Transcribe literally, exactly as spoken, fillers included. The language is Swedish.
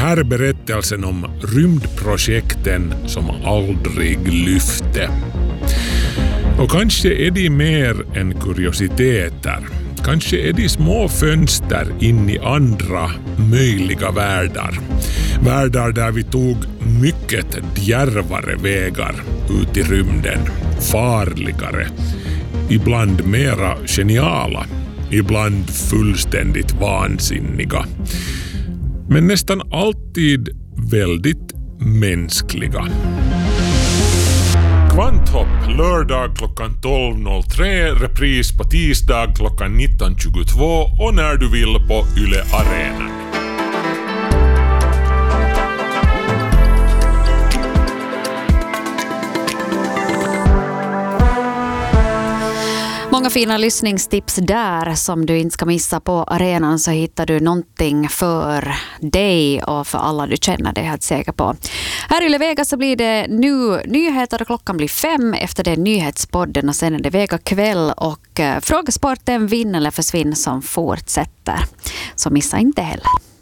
här är berättelsen om rymdprojekten som aldrig lyfte. Och kanske är de mer än kuriositeter. Kanske är de små fönster in i andra möjliga världar. Världar där vi tog mycket djärvare vägar ut i rymden. Farligare. Ibland mera geniala. Ibland fullständigt vansinniga. Men nästan alltid väldigt mänskliga. Kvanthopp lördag klockan tolv noll tre, repris på tisdag klockan nitton tjugotvå och när du vill på Yle Arenan. Många fina lyssningstips där som du inte ska missa. På arenan så hittar du någonting för dig och för alla du känner, det är jag helt säker på. Här i Yle Vega så blir det nu nyheter och klockan blir fem, efter det nyhetspodden och sen är det Vega kväll och frågesporten Vinn eller försvinn som fortsätter. Så missa inte heller.